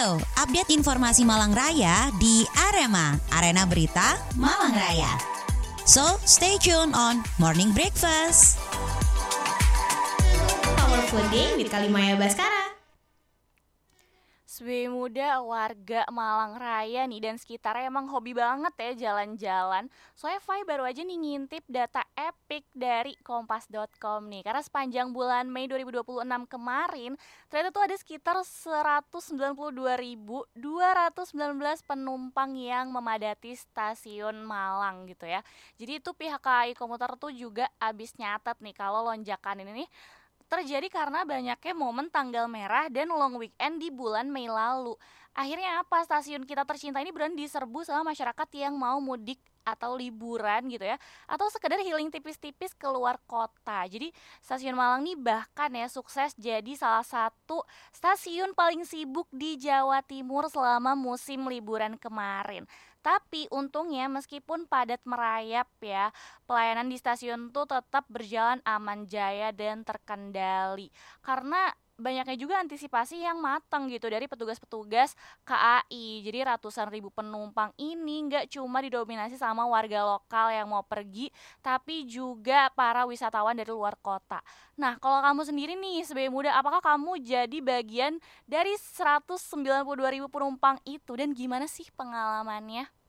Ayo, update informasi Malang Raya di Arema, Arena Berita Malang Raya. So, stay tuned on Morning Breakfast. Powerful Day with Kalimaya Baskara. Sebagai muda warga Malang Raya nih dan sekitarnya emang hobi banget ya jalan-jalan. Soalnya Fai baru aja nih ngintip data epic dari kompas.com nih. Karena sepanjang bulan Mei 2026 kemarin ternyata tuh ada sekitar 192.219 penumpang yang memadati stasiun Malang gitu ya. Jadi itu pihak KAI Komuter tuh juga abis nyatet nih kalau lonjakan ini nih terjadi karena banyaknya momen tanggal merah dan long weekend di bulan Mei lalu. Akhirnya apa? Stasiun kita tercinta ini beneran diserbu sama masyarakat yang mau mudik atau liburan gitu ya, atau sekedar healing tipis-tipis keluar kota. Jadi stasiun Malang nih bahkan ya sukses jadi salah satu stasiun paling sibuk di Jawa Timur selama musim liburan kemarin. Tapi untungnya meskipun padat merayap ya, pelayanan di stasiun tuh tetap berjalan aman jaya dan terkendali. Karena banyaknya juga antisipasi yang matang gitu dari petugas-petugas KAI. Jadi ratusan ribu penumpang ini nggak cuma didominasi sama warga lokal yang mau pergi, tapi juga para wisatawan dari luar kota. Nah, kalau kamu sendiri nih sebagai muda, apakah kamu jadi bagian dari 192.000 penumpang itu dan gimana sih pengalamannya?